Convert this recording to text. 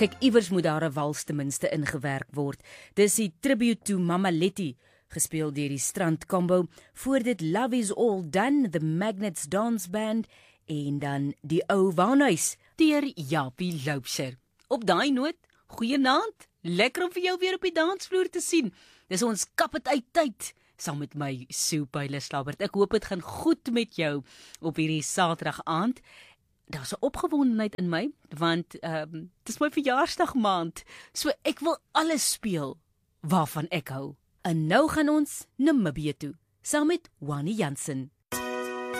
Kyk, iewers moet daar 'n wals ten minste ingewerk word. Dis die Tribute to Mama Letty, gespeel deur die Strand Combo. Voor dit Love is All Done, The Magnets Dance Band, en dan die Ou Waanhuis deur Japie Loubser. Op daai noot, goeienaand. Lekker om vir jou weer op die dansvloer te sien. Dis ons kap het uit tyd, saam met my Sue Pyleslabbert. Ek hoop dit gaan goed met jou op hierdie Saterdag aand. Daar's 'n opgewondenheid in my, want dis my verjaarsdag maand. So ek wil alles speel waarvan ek hou. En nou gaan ons Namibië toe, saam met Wani Jansen.